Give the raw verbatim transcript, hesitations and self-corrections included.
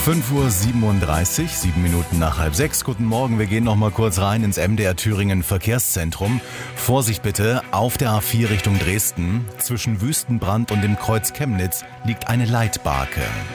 fünf Uhr siebenunddreißig, sieben Minuten nach halb sechs. Guten Morgen, wir gehen noch mal kurz rein ins M D R Thüringen Verkehrszentrum. Vorsicht bitte, auf der A vier Richtung Dresden. Zwischen Wüstenbrand und dem Kreuz Chemnitz liegt eine Leitbarke.